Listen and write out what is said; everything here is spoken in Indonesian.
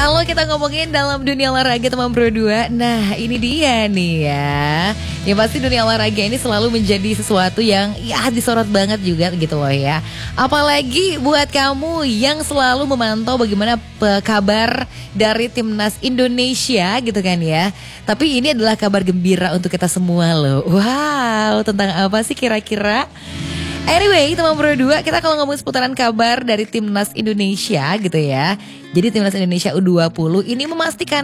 Kalau kita ngomongin dalam dunia olahraga teman Bro 2, nah ini dia nih ya. Ya pasti dunia olahraga ini selalu menjadi sesuatu yang ya disorot banget juga gitu loh ya. Apalagi buat kamu yang selalu memantau bagaimana kabar dari timnas Indonesia gitu kan ya. Tapi ini adalah kabar gembira untuk kita semua loh. Wow, tentang apa sih kira-kira? Anyway, teman Bro 2, kita kalau ngomong seputaran kabar dari timnas Indonesia gitu ya. Jadi timnas Indonesia U20 ini memastikan